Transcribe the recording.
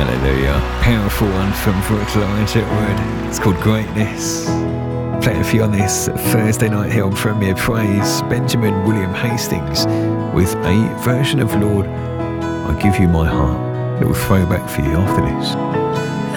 Hallelujah. Powerful anthem for Elijah Atwood. It's called Greatness. Playing for you on this Thursday night here on Premier Praise. Benjamin William Hastings with a version of Lord, I Give You My Heart. Little throwback for you after this.